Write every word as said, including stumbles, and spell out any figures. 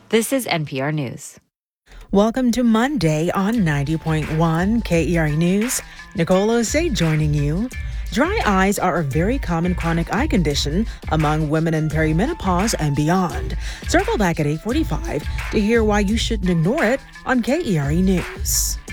This is N P R News. Welcome to Monday on ninety point one K E R News. Nicole Osei joining you. Dry eyes are a very common chronic eye condition among women in perimenopause and beyond. Circle back at eight forty-five to hear why you shouldn't ignore it on K E R News.